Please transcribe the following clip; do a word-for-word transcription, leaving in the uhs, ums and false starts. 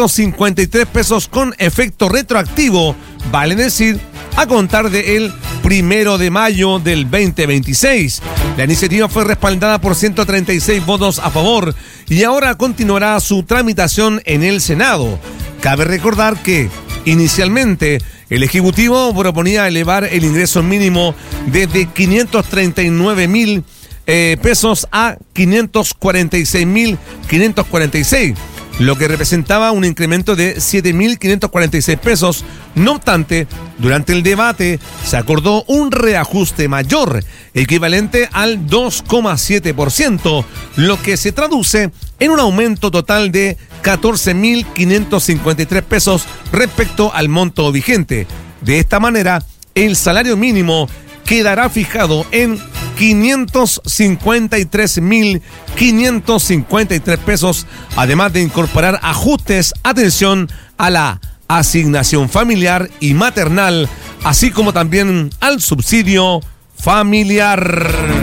cincuenta y tres pesos con efecto retroactivo, vale decir, a contar de el primero de mayo del veinte veintiséis. La iniciativa fue respaldada por ciento treinta y seis votos a favor y ahora continuará su tramitación en el Senado. Cabe recordar que, inicialmente, el Ejecutivo proponía elevar el ingreso mínimo desde quinientos treinta y nueve mil eh, pesos a quinientos cuarenta y seis mil quinientos cuarenta y seis, lo que representaba un incremento de siete mil quinientos cuarenta y seis pesos. No obstante, durante el debate se acordó un reajuste mayor, equivalente al dos coma siete por ciento, lo que se traduce en un aumento total de catorce mil quinientos cincuenta y tres pesos respecto al monto vigente. De esta manera, el salario mínimo quedará fijado en quinientos cincuenta y tres mil quinientos cincuenta y tres pesos, además de incorporar ajustes, atención, a la asignación familiar y maternal, así como también al subsidio familiar.